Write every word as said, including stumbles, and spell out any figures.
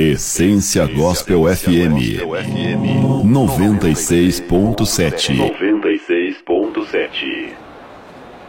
Essência Gospel F M noventa e seis ponto sete. noventa e seis ponto sete.